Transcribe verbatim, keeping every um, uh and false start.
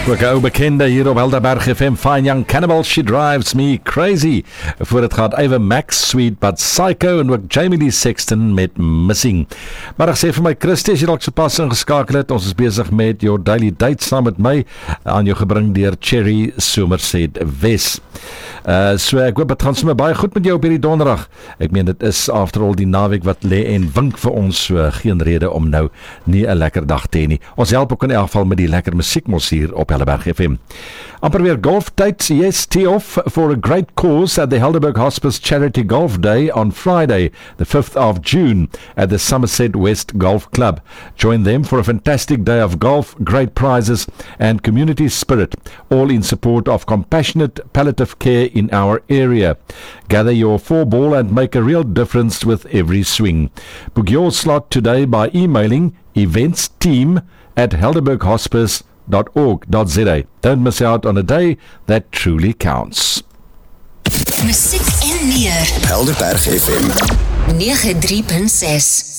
We go bekende hier op Helderberg F M, Fine Young Cannibal, She Drives Me Crazy. Voor het gaat Ava Max, Sweet But Psycho, en ook Jamie Lee Sexton met Missing. Maar ek sê vir my, Christie, as jy dalk so pas ingeskakel het, ons is bezig met Your Daily Date saam met my, aan jou gebring deur Cherry Somerset Wes. Uh, so ek hoop het gaan sommer baie goed met jou op hierdie donderdag. Ek meen, dit is after all die naweek wat lê en wink vir ons, so geen rede om nou nie 'n lekker dag te hê nie. Ons help ook in elk geval met die lekker musiekmos hier op Helderberg F M. Amper weer golftyd, yes, tee off for a great cause at the Helderberg Hospice Charity Golf Day on Friday, the fifth of June, at the Somerset West Golf Club. Join them for a fantastic day of golf, great prizes, and community spirit, all in support of compassionate palliative care in our area. Gather your four ball and make a real difference with every swing. Book your slot today by emailing events team at helderberg hospice dot org dot z a. Don't miss out on a day that truly counts. Musiek en meer. Helderberg F M nege drie punt ses.